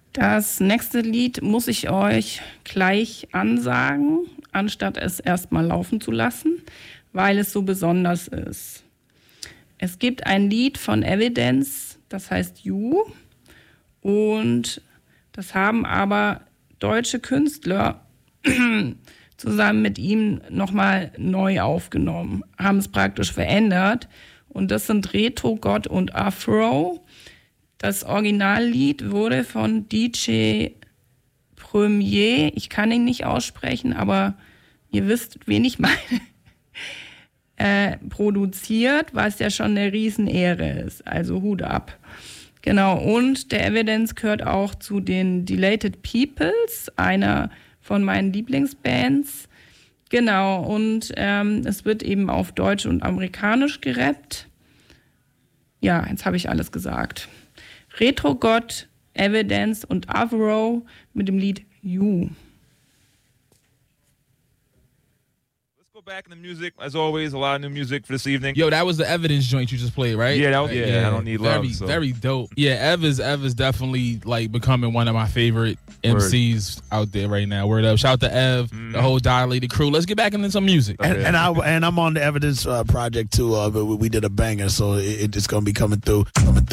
Das nächste Lied muss ich euch gleich ansagen, anstatt es erstmal laufen zu lassen, weil es so besonders ist. Es gibt ein Lied von Evidence, das heißt You, und das haben aber deutsche Künstler zusammen mit ihm nochmal neu aufgenommen, haben es praktisch verändert. Und das sind Retro God und Afro. Das Originallied wurde von DJ Premier, ich kann ihn nicht aussprechen, aber ihr wisst, wen ich meine, produziert, was ja schon eine Riesenehre ist. Also Hut ab. Genau, und der Evidence gehört auch zu den Delated Peoples, einer von meinen Lieblingsbands. Genau, und es wird eben auf Deutsch und Amerikanisch gerappt. Ja, jetzt habe ich alles gesagt. Retro God, Evidence und Avro mit dem Lied You. Let's go back in the music. As always, a lot of new music for this evening. Yo, that was the Evidence joint you just played, right? Yeah, that was, yeah, I don't need love. Very dope. Yeah, Ev is definitely like becoming one of my favorite MCs out there right now. Word up. Shout out to Ev, the whole Dilated crew. Let's get back into some music. And I'm on the Evidence project too. But we did a banger, so it's gonna be coming through.